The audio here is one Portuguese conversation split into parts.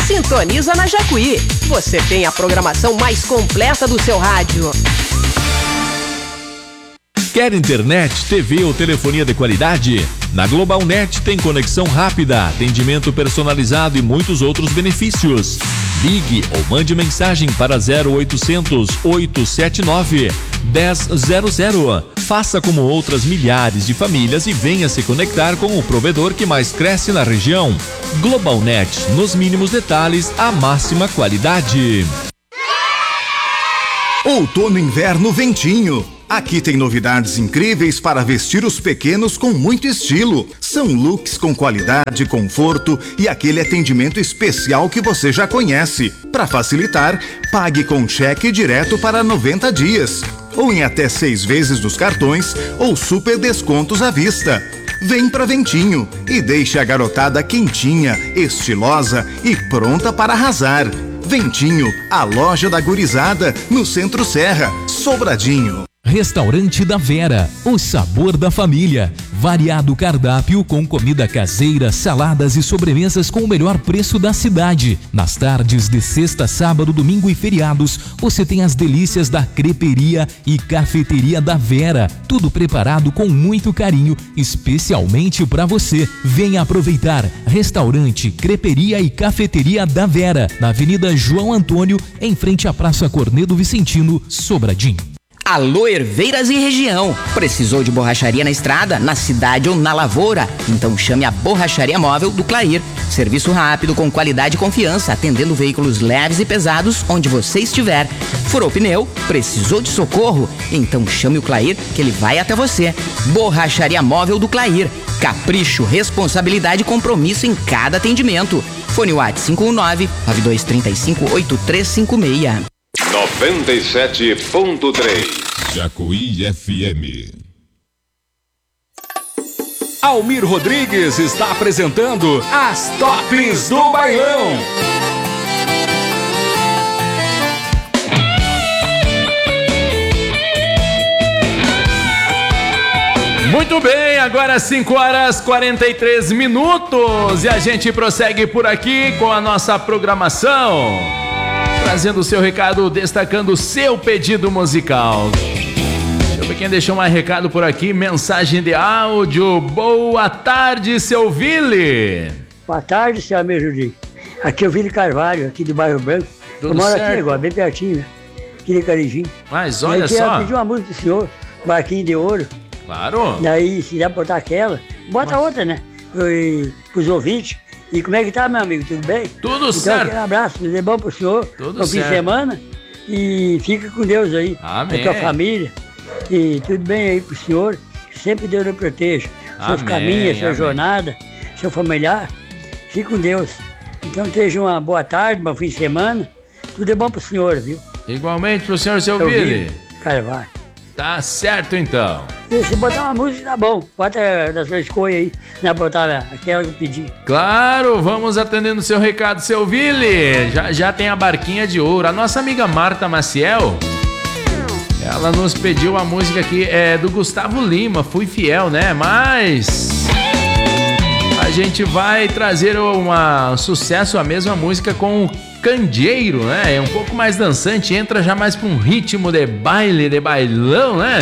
Sintoniza na Jacuí. Você tem a programação mais completa do seu rádio. Quer internet, TV ou telefonia de qualidade? Na GlobalNet tem conexão rápida, atendimento personalizado e muitos outros benefícios. Ligue ou mande mensagem para 0800 879 1000. Faça como outras milhares de famílias e venha se conectar com o provedor que mais cresce na região. GlobalNet, nos mínimos detalhes, a máxima qualidade. Outono e inverno Ventinho. Aqui tem novidades incríveis para vestir os pequenos com muito estilo. São looks com qualidade, conforto e aquele atendimento especial que você já conhece. Para facilitar, pague com cheque direto para 90 dias. Ou em até 6 vezes nos cartões ou super descontos à vista. Vem pra Ventinho e deixe a garotada quentinha, estilosa e pronta para arrasar. Ventinho, a loja da gurizada, no Centro Serra, Sobradinho. Restaurante da Vera, o sabor da família. Variado cardápio com comida caseira, saladas e sobremesas com o melhor preço da cidade. Nas tardes de sexta, sábado, domingo e feriados, você tem as delícias da creperia e cafeteria da Vera. Tudo preparado com muito carinho, especialmente para você. Venha aproveitar. Restaurante, creperia e cafeteria da Vera, na Avenida João Antônio, em frente à Praça Cornedo Vicentino, Sobradinho. Alô, Herveiras e região. Precisou de borracharia na estrada, na cidade ou na lavoura? Então chame a Borracharia Móvel do Clair. Serviço rápido, com qualidade e confiança, atendendo veículos leves e pesados onde você estiver. Furou pneu? Precisou de socorro? Então chame o Clair que ele vai até você. Borracharia Móvel do Clair. Capricho, responsabilidade e compromisso em cada atendimento. Fone WhatsApp 519-9235-8356. 97.3 Jacuí FM. Almir Rodrigues está apresentando as Tops do Bailão. Muito bem, agora 5 horas 43 minutos e a gente prossegue por aqui com a nossa programação, trazendo o seu recado, destacando o seu pedido musical. Deixa eu ver quem deixou mais recado por aqui. Mensagem de áudio. Boa tarde, seu Vili. Boa tarde, seu amigo Judy. Aqui é o Vili Carvalho, aqui do Bairro Branco. Tudo eu moro certo? aqui agora, bem pertinho, né? Aqui de Carijim. Mas olha só. Eu pedi uma música do senhor, Barquinho de Ouro. Claro. Daí, se der botar aquela, bota outra, né? Pros ouvintes. E como é que tá, meu amigo? Tudo bem? Tudo então, certo. Aquele abraço, tudo é bom pro senhor. Tudo no fim de certo. semana. E fica com Deus aí. Amém. Com a tua família. E tudo bem aí pro senhor. Que sempre Deus o proteja. Seus Amém, caminhos, sua amém. jornada, seu familiar. Fique com Deus. Então, tenha uma boa tarde, um bom fim de semana. Tudo é bom pro senhor, viu? Igualmente pro senhor, seu Eu Vili. vi. Carvalho. Tá certo, então. Se botar uma música, tá bom. Bota da sua escolha aí. Não é botar aquela que eu pedi. Claro, vamos atendendo o seu recado, seu Vili. Já tem a Barquinha de Ouro. A nossa amiga Marta Maciel, ela nos pediu a música aqui, do Gustavo Lima, Fui Fiel, né? Mas a gente vai trazer um sucesso, a mesma música com o Candeeiro, né? É um pouco mais dançante, entra já mais pra um ritmo de baile, de bailão, né?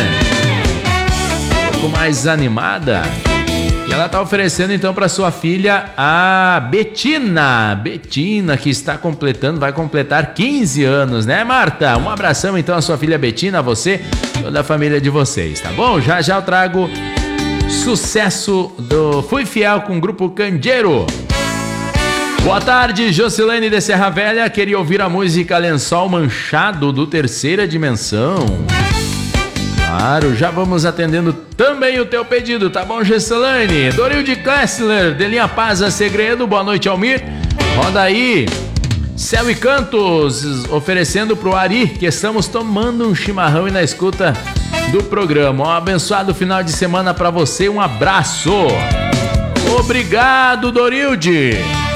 Um pouco mais animada. E ela tá oferecendo então para sua filha, a Betina, que vai completar 15 anos, né, Marta? Um abração então à sua filha Betina, a você, toda a família de vocês, tá bom? Já eu trago sucesso do Fui Fiel com o grupo Candeeiro. Boa tarde, Jocilene de Serra Velha. Queria ouvir a música Lençol Manchado do Terceira Dimensão. Claro, já vamos atendendo também o teu pedido, tá bom, Jocilene? Dorilde Klessler, de Linha Paz a Segredo. Boa noite, Almir. Roda aí. Céu e Cantos, oferecendo pro Ari que estamos tomando um chimarrão e na escuta do programa. Um abençoado final de semana pra você. Um abraço. Obrigado, Dorilde.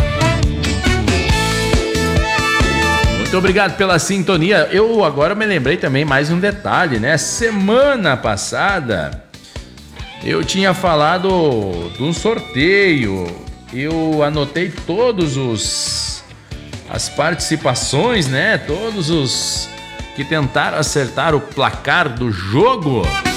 Muito obrigado pela sintonia. Eu agora me lembrei também mais um detalhe, né? Semana passada eu tinha falado de um sorteio. Eu anotei todos as participações, né? Todos os que tentaram acertar o placar do jogo.